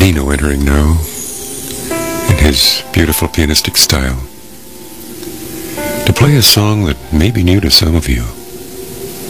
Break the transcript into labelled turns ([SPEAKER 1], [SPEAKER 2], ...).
[SPEAKER 1] Eno entering now, in his beautiful pianistic style, to play a song that may be new to some of you.